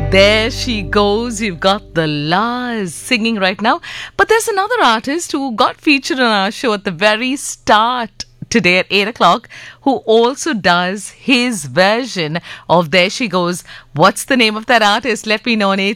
There she goes. You've got the Lars singing right now. But there's another artist who got featured on our show at the very start today at 8 o'clock who also does his version of There She Goes. What's the name of that artist? Let me know on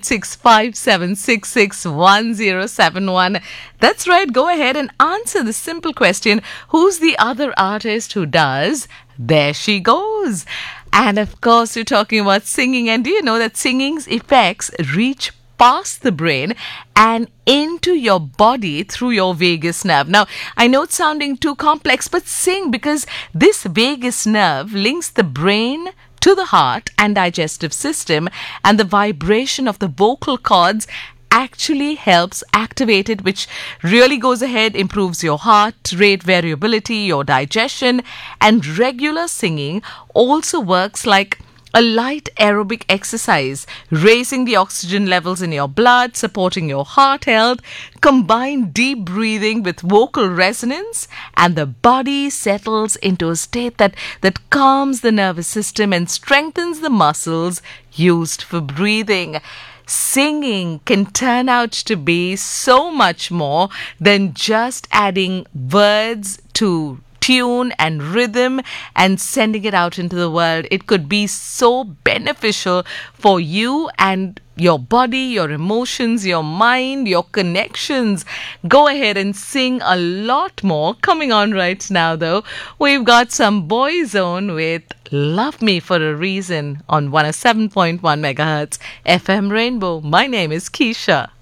8657661071. That's right. Go ahead and answer the simple question. Who's the other artist who does There She Goes? And of course, we're talking about singing. And do you know that singing's effects reach past the brain and into your body through your vagus nerve? Now, I know it's sounding too complex, but sing, because this vagus nerve links the brain to the heart and digestive system, and the vibration of the vocal cords actually helps activate it, which really goes ahead, improves your heart rate variability, your digestion. And regular singing also works like a light aerobic exercise, raising the oxygen levels in your blood, supporting your heart health. Combine deep breathing with vocal resonance, and the body settles into a state that calms the nervous system and strengthens the muscles used for breathing. Singing can turn out to be so much more than just adding words to tune and rhythm and sending it out into the world. It could be so beneficial for you and your body, your emotions, your mind, your connections. Go ahead and sing a lot more. Coming on right now, though, we've got some Boyzone with Love Me for a Reason on 107.1 megahertz FM Rainbow. My name is Keisha.